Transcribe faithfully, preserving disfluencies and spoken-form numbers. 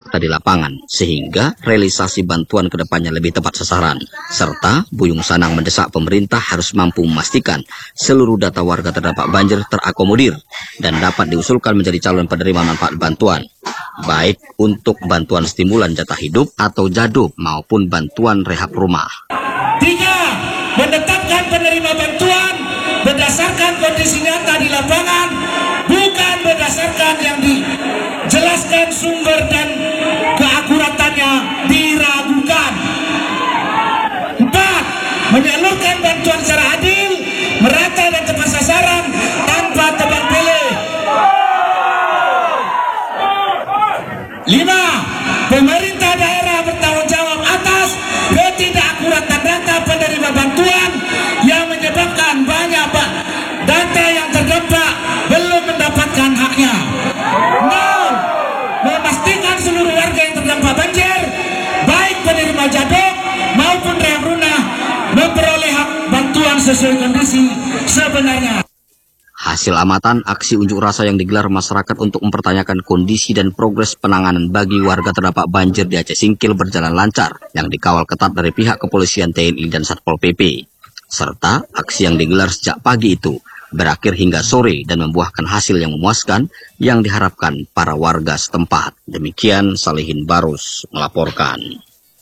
fakta di lapangan, sehingga realisasi bantuan ke depannya lebih tepat sasaran. Serta Buyung Sanang mendesak pemerintah harus mampu memastikan seluruh data warga terdampak banjir terakomodir dan dapat diusulkan menjadi calon penerima manfaat bantuan, baik untuk bantuan stimulan jatah hidup atau jaduk maupun bantuan rehab rumah. Tiga, menetapkan penerima bantuan berdasarkan kondisi nyata di lapangan, bukan berdasarkan yang dijelaskan sumber dan keakuratannya diragukan. Empat, menyalurkan bantuan secara adil, merata dan tepat sasaran tanpa tebang pilih. Lima, pemerintah daerah bertanggung jawab atas ketidakakuratan data penerima bantuan yang menyebabkan banyak data yang terdampak belum mendapatkan haknya. Enam, memastikan seluruh warga yang terdampak banjir, baik penerima jaduk maupun rehab rumah, memperoleh hak bantuan sesuai kondisi sebenarnya. Hasil amatan aksi unjuk rasa yang digelar masyarakat untuk mempertanyakan kondisi dan progres penanganan bagi warga terdampak banjir di Aceh Singkil berjalan lancar, yang dikawal ketat dari pihak kepolisian, T N I, dan Satpol P P. Serta aksi yang digelar sejak pagi itu berakhir hingga sore dan membuahkan hasil yang memuaskan yang diharapkan para warga setempat. Demikian Salihin Barus melaporkan.